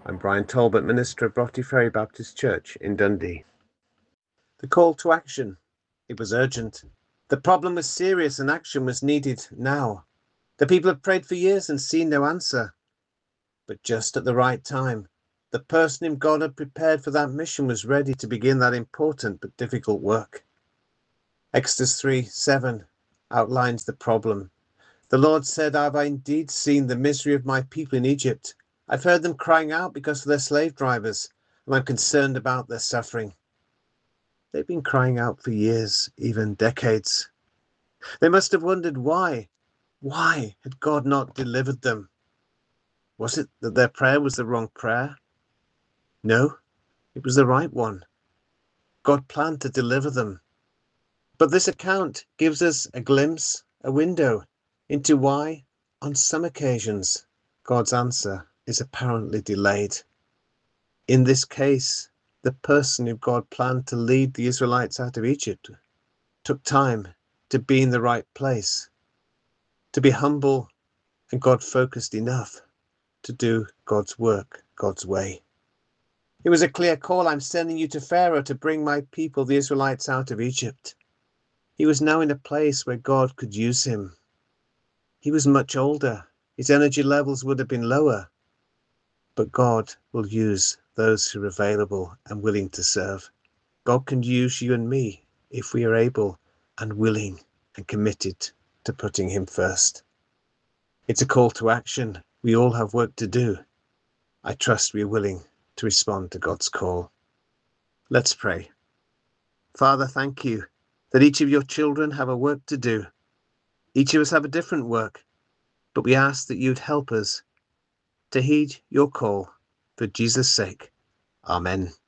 I'm Brian Talbot, minister of Broughty Ferry Baptist Church in Dundee. The call to action. It was urgent. The problem was serious and action was needed now. The people had prayed for years and seen no answer. But just at the right time, the person whom God had prepared for that mission was ready to begin that important but difficult work. Exodus 3:7 outlines the problem. The Lord said, "Have I indeed seen the misery of my people in Egypt? I've heard them crying out because of their slave drivers, and I'm concerned about their suffering." They've been crying out for years, even decades. They must have wondered why. Why had God not delivered them? Was it that their prayer was the wrong prayer? No, it was the right one. God planned to deliver them. But this account gives us a glimpse, a window, into why, on some occasions, God's answer is apparently delayed. In this case, the person who God planned to lead the Israelites out of Egypt took time to be in the right place, to be humble and God-focused enough to do God's work God's way. It was a clear call. I'm sending you to Pharaoh to bring my people, the Israelites, out of Egypt. He was now in a place where God could use him. He was much older. His energy levels would have been lower. But God will use those who are available and willing to serve. God can use you and me if we are able and willing and committed to putting him first. It's a call to action. We all have work to do. I trust we are willing to respond to God's call. Let's pray. Father, thank you that each of your children have a work to do. Each of us have a different work, but we ask that you'd help us to heed your call for Jesus' sake. Amen.